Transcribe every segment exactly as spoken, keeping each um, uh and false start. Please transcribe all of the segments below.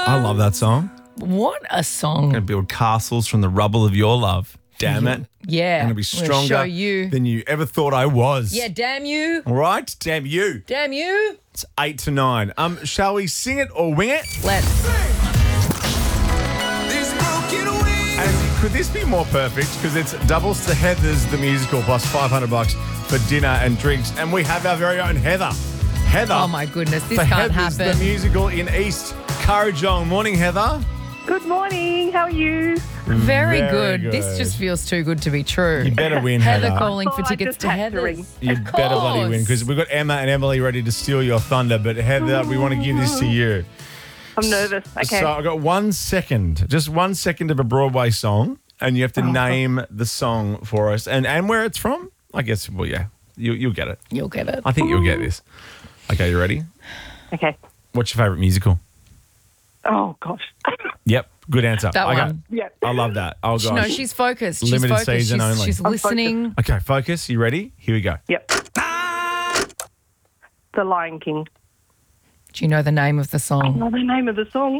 I love that song. What a song. Gonna build castles from the rubble of your love. Damn it. Yeah. I'm gonna be I'm gonna stronger show you. than you ever thought I was. Yeah, damn you. All right? Damn you. Damn you. It's eight to nine. Um, shall we sing it or wing it? Let's. And could this be more perfect? Because it's doubles to Heather's the musical plus five hundred bucks for dinner and drinks. And we have our very own Heather. Heather. Oh, my goodness. This for can't Heather's happen. the musical in East Kurrajong. Morning, Heather. Good morning. How are you? Very, Very good. good. This just feels too good to be true. You better win, Heather. Heather calling for Oh, I tickets just to had to Heather's. ring. You Of better bloody course. win because we've got Emma and Emily ready to steal your thunder. But Heather, we want to give this to you. I'm nervous. Okay. So I've got one second, just one second of a Broadway song, and you have to name the song for us and, and where it's from. I guess, well, yeah, you, you'll get it. You'll get it. I think you'll get this. Okay, you ready? Okay. What's your favourite musical? Oh, gosh. Yep, good answer. That okay. one. Yeah. I love that. Oh, gosh. No, she's focused. She's Limited focused. season she's, only. she's I'm listening. Okay, focus. You ready? Here we go. Yep. The Lion King. Do you know the name of the song? Oh, the name of the song.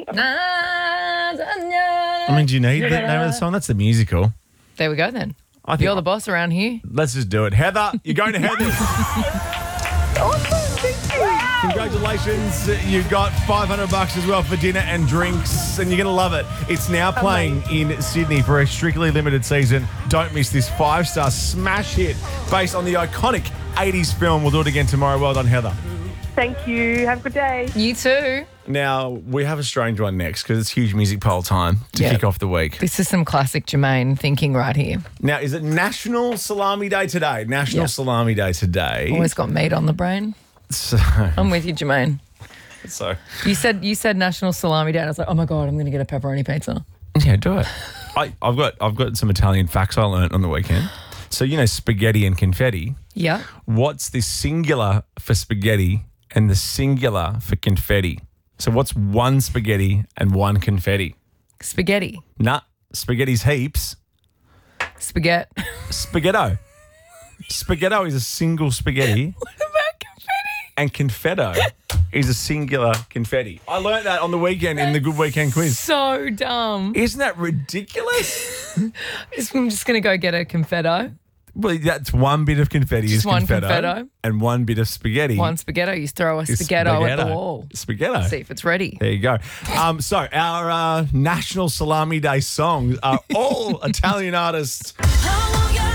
I mean, do you need the name of the song? That's the musical. There we go then. I think You're the boss around here. Let's just do it. Heather, you're going to Heather's. Awesome. Thank you. Congratulations. You got five hundred bucks as well for dinner and drinks, and you're going to love it. It's now playing in Sydney for a strictly limited season. Don't miss this five-star smash hit based on the iconic eighties film. We'll do it again tomorrow. Well done, Heather. Thank you. Have a good day. You too. Now, we have a strange one next because it's huge music poll time to Yeah. kick off the week. This is some classic Jermaine thinking right here. Now, is it National Salami Day today? National Yeah. Salami Day today. Always got meat on the brain. So, I'm with you, Jermaine. so, You said you said National Salami Day. And I was like, oh my god, I'm going to get a pepperoni pizza. yeah, do it. I, I've got I've got some Italian facts I learned on the weekend. So, you know, spaghetti and confetti. Yeah. What's the singular for spaghetti and the singular for confetti? So what's one spaghetti and one confetti? Spaghetti. Nah, spaghetti's heaps. Spaghetti. Spaghetto. Spaghetto is a single spaghetti What about confetti? and confetto is a singular confetti. I learned that on the weekend in the Good Weekend quiz. So dumb. Isn't that ridiculous? I'm just going to go get a confetto. Well, that's one bit of confetti Just is one confetto, confetto. and one bit of spaghetti One spaghetto. You throw a is spaghetto at the spaghetto. wall. Spaghetto. See if it's ready. There you go. Um, so our uh, National Salami Day songs are all Italian artists.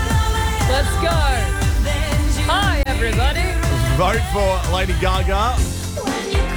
Let's go. Hi, everybody. Vote for Lady Gaga